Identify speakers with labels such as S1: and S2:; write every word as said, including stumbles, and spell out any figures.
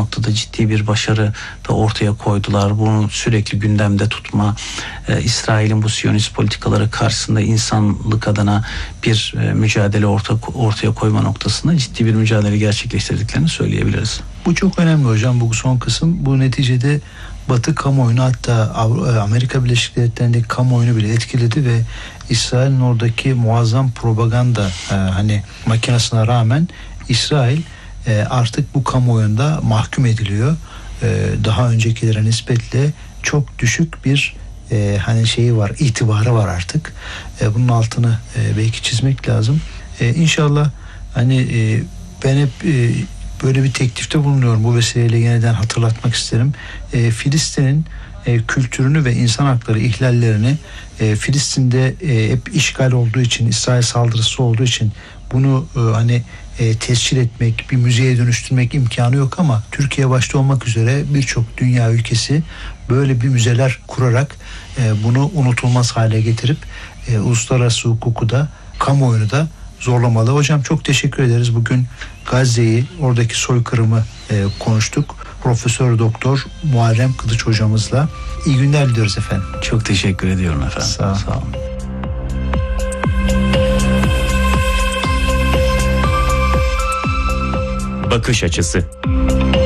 S1: noktada ciddi bir başarı da ortaya koydular. Bunu sürekli gündemde tutma, e, İsrail'in bu Siyonist politikaları karşısında insanlık adına bir e, mücadele orta, ortaya koyma noktasında ciddi bir mücadele gerçekleştirdiklerini söyleyebiliriz.
S2: Bu çok önemli hocam, bu son kısım. Bu neticede Batı kamuoyunu, hatta Amerika Birleşik Devletleri'ndeki kamuoyunu bile etkiledi ve İsrail'in oradaki muazzam propaganda e, hani makinesine rağmen İsrail e, artık bu kamuoyunda mahkum ediliyor. E, daha öncekilere nispetle çok düşük bir e, hani şeyi var, itibarı var artık. E, bunun altını e, belki çizmek lazım. E, İnşallah hani e, ben hep e, böyle bir teklifte bulunuyorum. Bu vesileyle yeniden hatırlatmak isterim. E, Filistin'in e, kültürünü ve insan hakları ihlallerini e, Filistin'de e, hep işgal olduğu için, İsrail saldırısı olduğu için bunu e, hani e, tescil etmek, bir müzeye dönüştürmek imkanı yok, ama Türkiye başta olmak üzere birçok dünya ülkesi böyle bir müzeler kurarak e, bunu unutulmaz hale getirip e, uluslararası hukuku da kamuoyunu da zorlamalı. Hocam çok teşekkür ederiz. Bugün Gazze'yi, oradaki soykırımı e, konuştuk. Profesör Doktor Muharrem Kılıç hocamızla. İyi günler diliyoruz efendim.
S1: Çok teşekkür ediyorum efendim.
S2: Sağ olun.
S1: Sağ olun.
S3: Bakış açısı.